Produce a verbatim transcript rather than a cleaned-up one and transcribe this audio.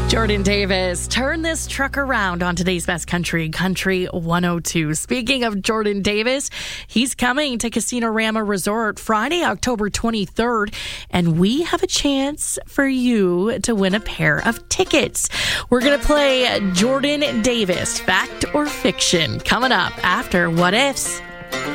Jordan Davis, turn this truck around on today's Best Country, Country one oh two. Speaking of Jordan Davis, he's coming to Casino-Rama Resort Friday, October twenty-third, and we have a chance for you to win a pair of tickets. We're going to play Jordan Davis, Fact or Fiction, coming up after What Ifs.